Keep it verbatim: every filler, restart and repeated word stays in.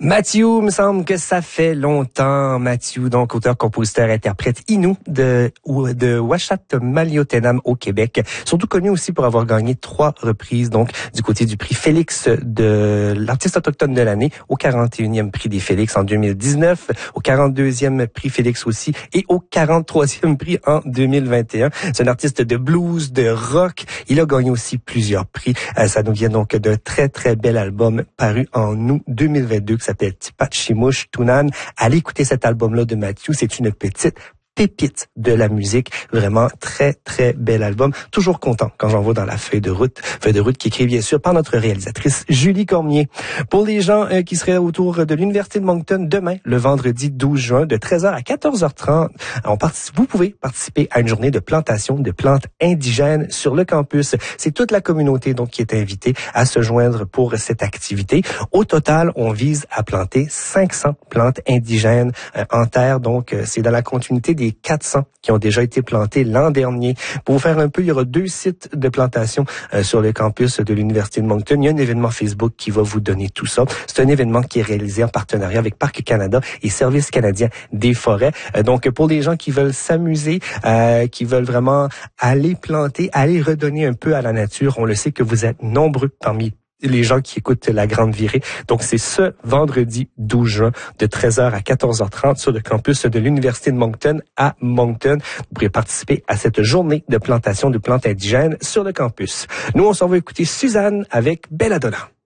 Mathieu, me semble que ça fait longtemps. Mathieu, donc auteur, compositeur, interprète Innu de de Uashat Maliotenam au Québec. Surtout connu aussi pour avoir gagné trois reprises, donc du côté du prix Félix de l'artiste autochtone de l'année, au quarante et unième prix des Félix en deux mille dix-neuf, au quarante-deuxième prix Félix aussi et au quarante-troisième prix en deux mille vingt et un. C'est un artiste de blues, de rock. Il a gagné aussi plusieurs prix. Euh, ça nous vient donc d'un très très bel album paru en août deux mille vingt-deux qui s'appelle Tipachimouche Tunan. Allez écouter cet album-là de Mathieu. C'est une petite pépite de la musique. Vraiment très, très bel album. Toujours content quand j'en vois dans la feuille de route. Feuille de route qui est écrite, bien sûr, par notre réalisatrice Julie Cormier. Pour les gens euh, qui seraient autour de l'Université de Moncton, demain, le vendredi douze juin, de treize heures à quatorze heures trente, on participe, vous pouvez participer à une journée de plantation de plantes indigènes sur le campus. C'est toute la communauté, donc, qui est invitée à se joindre pour cette activité. Au total, on vise à planter cinq cents plantes indigènes euh, en terre. Donc, euh, c'est dans la continuité des quatre cents qui ont déjà été plantés l'an dernier. Pour vous faire un peu, il y aura deux sites de plantation euh, sur le campus de l'Université de Moncton. Il y a un événement Facebook qui va vous donner tout ça. C'est un événement qui est réalisé en partenariat avec Parc Canada et Service canadien des forêts. Euh, donc, pour les gens qui veulent s'amuser, euh, qui veulent vraiment aller planter, aller redonner un peu à la nature, on le sait que vous êtes nombreux parmi les gens qui écoutent La Grande Virée. Donc, c'est ce vendredi douze juin de treize heures à quatorze heures trente sur le campus de l'Université de Moncton à Moncton. Vous pourrez participer à cette journée de plantation de plantes indigènes sur le campus. Nous, on s'en va écouter Suzanne avec Belladonna.